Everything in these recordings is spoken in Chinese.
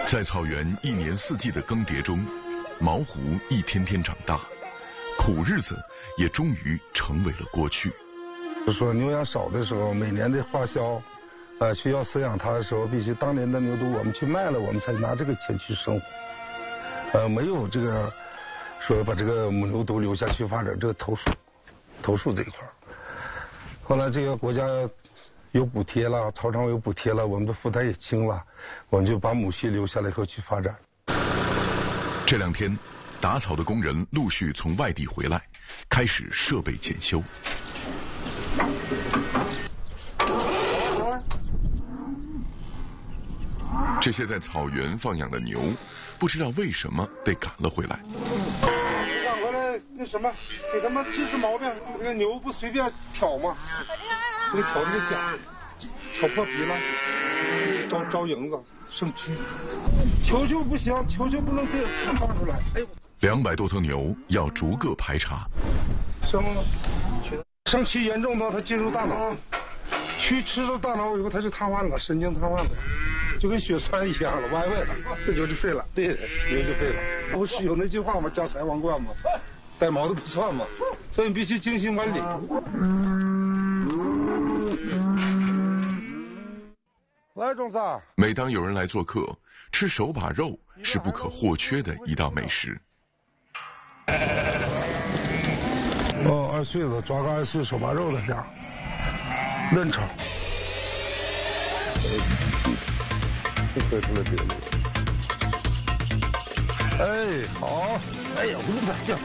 在草原1年4季的更迭中，毛胡一天天长大，苦日子也终于成为了过去。 就说牛羊少的时候，每年的花销，需要饲养它的时候，必须当年的牛犊我们去卖了，我们才拿这个钱去生活。没有这个说把这个母牛都留下去发展这个头数这一块。后来这个国家有补贴了，草场有补贴了，我们的负担也轻了，我们就把母系留下来以后去发展。 这2天，打草的工人陆续从外地回来，开始设备检修。这些在草原放养的牛，不知道为什么被赶了回来。 赶回来那什么，给他们治治毛病。这个牛不随便挑吗？这个挑这个甲，挑破皮了，招蝇子，生蛆。球不行，球不能对放出来。哎呦 ，200多头牛要逐个排查。 生蛆严重到它进入大脑，蛆吃了大脑以后它就瘫痪了，神经瘫痪了，就跟血栓一样了，歪歪的，这牛就废了。对，牛就废了。不是有那句话吗？家财万贯吗？带毛的不算嘛，所以你必须精心管理。来，钟三。 每当有人来做客，吃手把肉是不可或缺的一道美食。 2岁了，抓个2岁手把肉的样，嫩炒。不可以出来别的。哎，好，哎呀，不能这样。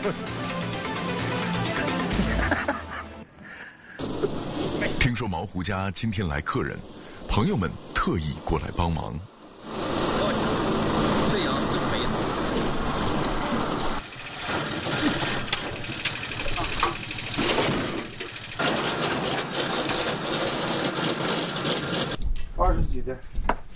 听说毛胡家今天来客人，朋友们特意过来帮忙。 这羊就肥了。 20几天。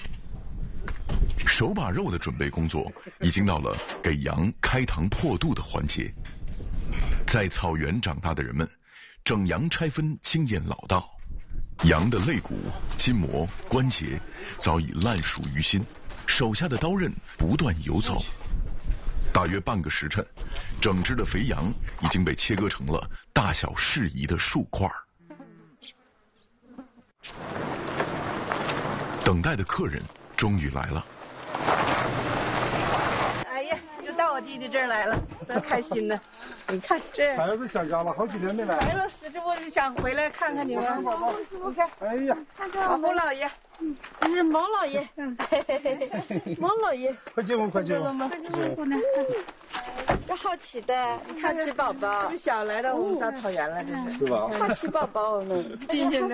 手把肉的准备工作已经到了给羊开膛破肚的环节。在草原长大的人们，整羊拆分经验老道，羊的肋骨、筋膜、关节早已烂熟于心，手下的刀刃不断游走。大约半个时辰，整只的肥羊已经被切割成了大小适宜的数块。等待的客人终于来了。 哎呀，又到我弟弟这儿来了，真开心呢！你看这孩子想家了，好几年没来。 来了，这不是想回来看看你们？ 宝宝， 你看， 哎呀， 毛胡老爷， 这是毛老爷，毛老爷， 快进屋，快进屋， 快进屋呢。这好奇的，好奇宝宝， 从小来到我们大草原了，这是。 是吧？ 好奇宝宝，我们新鲜的。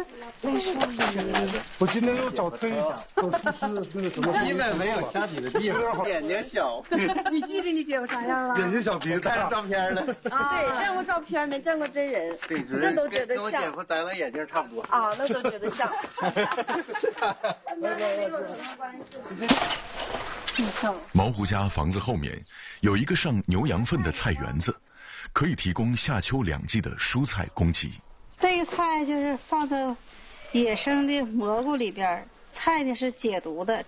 我今天又找推一下，都是那个什么。 基本没有下体的地方，眼睛小。 你记得你姐夫啥样了？ 眼睛小，鼻子大。 看照片了。 对，见过照片没见过真人， 对， 那都觉得跟我姐像。 夫摘了眼镜差不多。 啊，那都觉得像。 毛胡家房子后面有一个上牛羊粪的菜园子，可以提供夏秋2季的蔬菜供给。 这个菜就是放在野生的蘑菇里边，菜呢是解毒的，